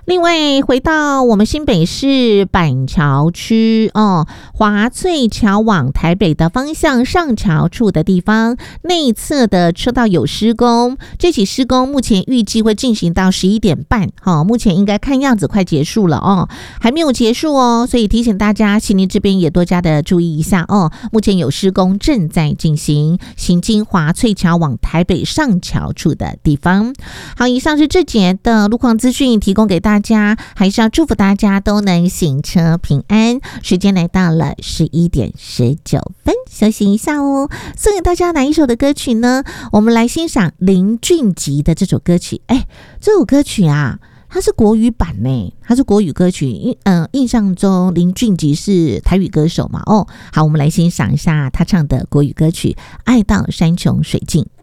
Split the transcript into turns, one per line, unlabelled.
另外，回到我们新北市板桥区华翠桥往台北的方向上桥处的地方，内侧的车道有施工，这起施工目前预计会进行到11点半，目前应该看样子快结束了还没有结束所以提醒大家，请您这边也多加的注意一下目前有施工正在进行，行经华翠桥往台北上桥处的地方。好，以上是这节的路况资讯，提供给大家，还是要祝福大家都能行车平安。时间来到了11点19分，休息一下送给大家哪一首的歌曲呢？我们来欣赏林俊杰的这首歌曲。这首歌曲啊，它是国语版呢，它是国语歌曲。印象中林俊杰是台语歌手嘛。好，我们来欣赏一下他唱的国语歌曲《爱到山穷水尽》。